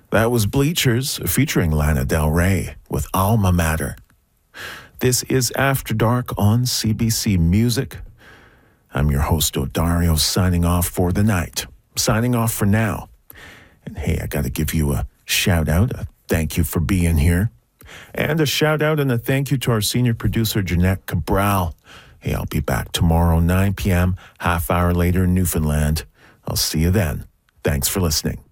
That was Bleachers featuring Lana Del Rey with Alma Mater. This is After Dark on CBC Music. I'm your host, Odario, signing off for the night. Signing off for now. And hey, I got to give you a shout out, a thank you for being here. And a shout out and a thank you to our senior producer, Jeanette Cabral. Hey, I'll be back tomorrow, 9 p.m., half hour later in Newfoundland. I'll see you then. Thanks for listening.